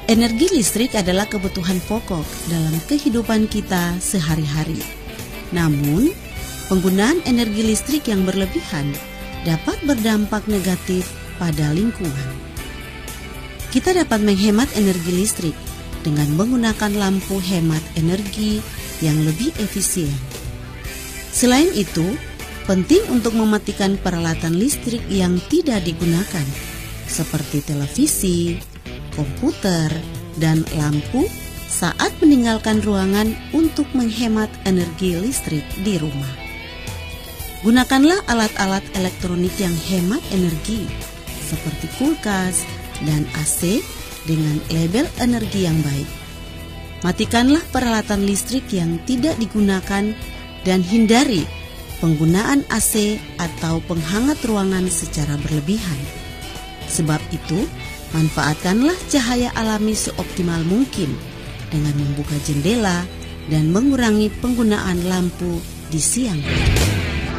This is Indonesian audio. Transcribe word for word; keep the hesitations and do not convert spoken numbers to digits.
Energi listrik adalah kebutuhan pokok dalam kehidupan kita sehari-hari. Namun, penggunaan energi listrik yang berlebihan dapat berdampak negatif pada lingkungan. Kita dapat menghemat energi listrik dengan menggunakan lampu hemat energi yang lebih efisien. Selain itu, penting untuk mematikan peralatan listrik yang tidak digunakan, seperti televisi, komputer, dan lampu saat meninggalkan ruangan untuk menghemat energi listrik di rumah. Gunakanlah alat-alat elektronik yang hemat energi, seperti kulkas dan A C dengan label energi yang baik. Matikanlah peralatan listrik yang tidak digunakan dan hindari penggunaan A C atau penghangat ruangan secara berlebihan. Sebab itu, manfaatkanlah cahaya alami seoptimal mungkin dengan membuka jendela dan mengurangi penggunaan lampu di siang hari.